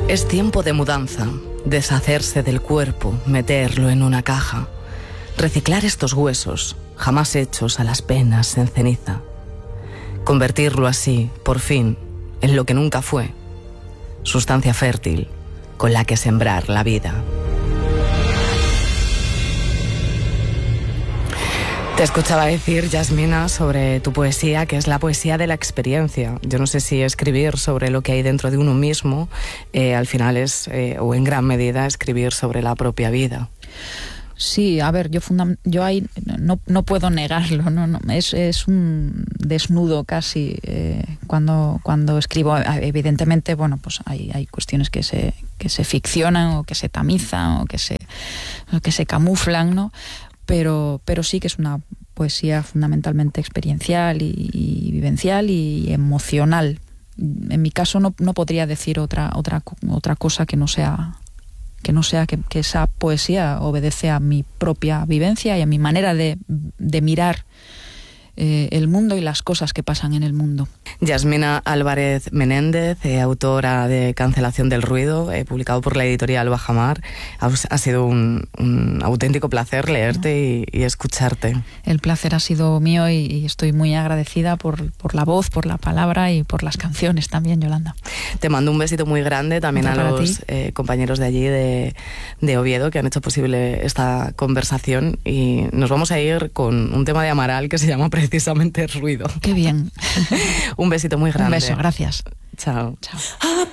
Es tiempo de mudanza, deshacerse del cuerpo, meterlo en una caja, reciclar estos huesos, jamás hechos a las penas en ceniza, convertirlo así, por fin, en lo que nunca fue, sustancia fértil con la que sembrar la vida. Te escuchaba decir, Yasmina, sobre tu poesía, que es la poesía de la experiencia. Yo no sé si escribir sobre lo que hay dentro de uno mismo, al final es, o en gran medida, escribir sobre la propia vida. Sí, a ver, yo ahí no puedo negarlo, no, es un desnudo casi cuando escribo. Evidentemente, bueno, pues hay cuestiones que se ficcionan o que se tamizan o que se camuflan, ¿no? Pero sí que es una poesía fundamentalmente experiencial y vivencial y emocional. En mi caso no podría decir otra cosa que no sea que esa poesía obedece a mi propia vivencia y a mi manera de mirar el mundo y las cosas que pasan en el mundo. Yasmina Álvarez Menéndez, autora de Cancelación del ruido, publicado por la editorial Bajamar. Ha sido un auténtico placer leerte y escucharte. El placer ha sido mío y estoy muy agradecida por la voz, por la palabra y por las canciones también, Yolanda. Te mando un besito muy grande también a los compañeros de allí de Oviedo que han hecho posible esta conversación, y nos vamos a ir con un tema de Amaral que se llama precisamente Ruido. Qué bien. Un besito muy grande. Un beso, gracias. Chao. Chao.